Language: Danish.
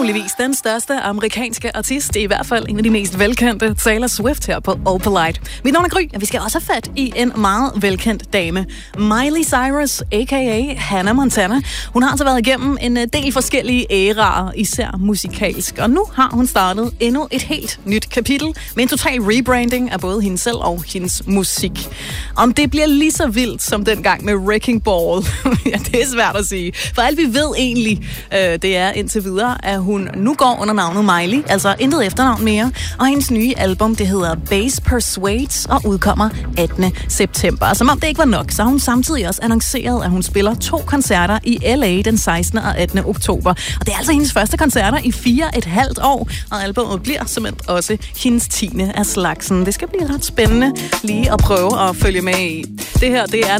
muligvis den største amerikanske artist, i hvert fald en af de mest velkendte, Taylor Swift her på Opalite. Mit navn er Gry, og vi skal også have fat i en meget velkendt dame. Miley Cyrus, a.k.a. Hannah Montana. Hun har altså været igennem en del forskellige æraer, især musikalsk. Og nu har hun startet endnu et helt nyt kapitel med en total rebranding af både hende selv og hendes musik. Om det bliver lige så vildt som dengang med Wrecking Ball, ja, det er svært at sige. For alt vi ved egentlig, det er indtil videre, at hun nu går under navnet Miley, altså intet efternavn mere. Og hendes nye album, det hedder Bass Persuades og udkommer 18. september. Som om det ikke var nok, så har hun samtidig også annonceret, at hun spiller 2 koncerter i LA den 16. og 18. oktober. Og det er altså hendes første koncerter i 4,5 år, og albumet bliver simpelthen også hendes 10. af slagsen. Det skal blive ret spændende lige at prøve at følge med i. Det her, det er